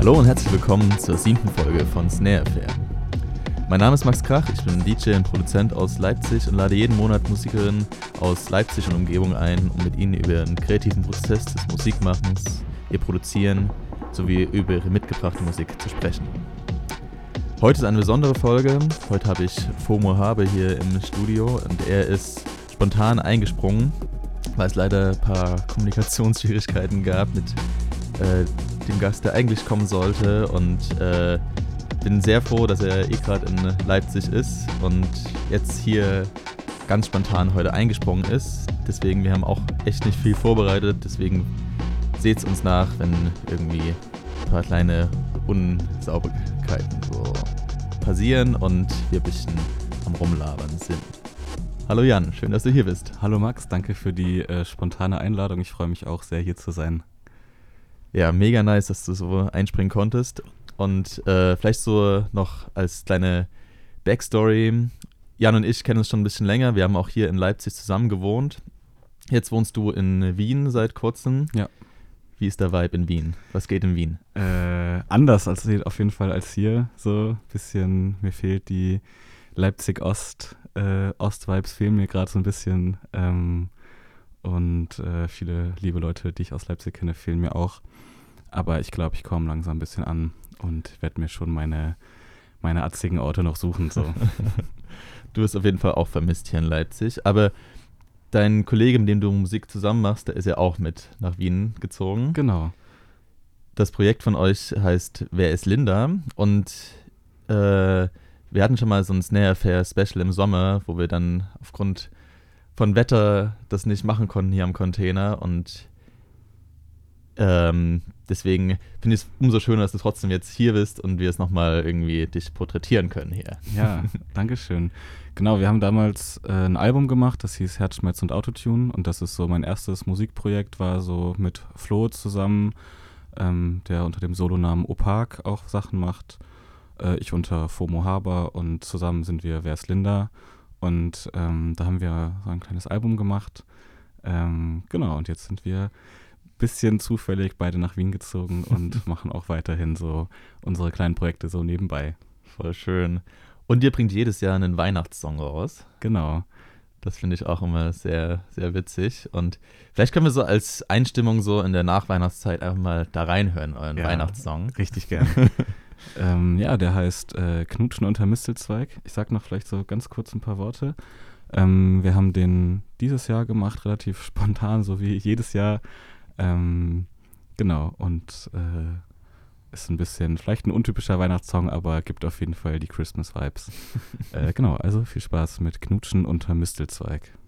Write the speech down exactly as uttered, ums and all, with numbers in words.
Hallo und herzlich willkommen zur siebten Folge von Snare Affair. Mein Name ist Max Krach, ich bin D J und Produzent aus Leipzig und lade jeden Monat Musikerinnen aus Leipzig und Umgebung ein, um mit ihnen über den kreativen Prozess des Musikmachens, ihr Produzieren sowie über ihre mitgebrachte Musik zu sprechen. Heute ist eine besondere Folge. Heute habe ich FOMO Habe hier im Studio und er ist spontan eingesprungen, weil es leider ein paar Kommunikationsschwierigkeiten gab mit äh, dem Gast, der eigentlich kommen sollte, und äh, bin sehr froh, dass er eh gerade in Leipzig ist und jetzt hier ganz spontan heute eingesprungen ist. Deswegen, wir haben auch echt nicht viel vorbereitet, deswegen seht's uns nach, wenn irgendwie ein paar kleine Unsauberkeiten so passieren und wir ein bisschen am Rumlabern sind. Hallo Jan, schön, dass du hier bist. Hallo Max, danke für die äh, spontane Einladung. Ich freue mich auch sehr, hier zu sein. Ja, mega nice, dass du so einspringen konntest. Und äh, vielleicht so noch als kleine Backstory. Jan und ich kennen uns schon ein bisschen länger. Wir haben auch hier in Leipzig zusammen gewohnt. Jetzt wohnst du in Wien seit kurzem. Ja. Wie ist der Vibe in Wien? Was geht in Wien? Äh, anders als auf jeden Fall als hier. So ein bisschen, mir fehlt die Leipzig-Ost, äh, Ost-Vibes fehlen mir gerade so ein bisschen. Ähm, und äh, viele liebe Leute, die ich aus Leipzig kenne, fehlen mir auch. Aber ich glaube, ich komme langsam ein bisschen an und werde mir schon meine, meine atzigen Orte noch suchen. So. Du wirst auf jeden Fall auch vermisst hier in Leipzig. Aber dein Kollege, mit dem du Musik zusammen machst, der ist ja auch mit nach Wien gezogen. Genau. Das Projekt von euch heißt Wer ist Linda? Und äh, wir hatten schon mal so ein Snare Affair Special im Sommer, wo wir dann aufgrund von Wetter das nicht machen konnten hier am Container. Und ähm, deswegen finde ich es umso schöner, dass du trotzdem jetzt hier bist und wir es nochmal irgendwie dich porträtieren können hier. Ja, danke schön. Genau, wir haben damals äh, ein Album gemacht, das hieß Herzschmerz und Autotune, und das ist so mein erstes Musikprojekt, war so mit Flo zusammen, ähm, der unter dem Solonamen Opak auch Sachen macht, äh, ich unter FOMO Habe, und zusammen sind wir Wer ist Linda, und ähm, da haben wir so ein kleines Album gemacht. Ähm, genau, und jetzt sind wir bisschen zufällig beide nach Wien gezogen und machen auch weiterhin so unsere kleinen Projekte so nebenbei. Voll schön. Und ihr bringt jedes Jahr einen Weihnachtssong raus. Genau. Das finde ich auch immer sehr, sehr witzig. Und vielleicht können wir so als Einstimmung so in der Nachweihnachtszeit einfach mal da reinhören, euren Ja, Weihnachtssong. Richtig gern. ähm, ja, der heißt äh, Knutschen unter Mistelzweig. Ich sag noch vielleicht so ganz kurz ein paar Worte. Ähm, wir haben den dieses Jahr gemacht, relativ spontan, so wie jedes Jahr. Ähm, genau, und äh, ist ein bisschen, vielleicht ein untypischer Weihnachtssong, aber gibt auf jeden Fall die Christmas-Vibes. äh, genau, also viel Spaß mit Knutschen unter Mistelzweig.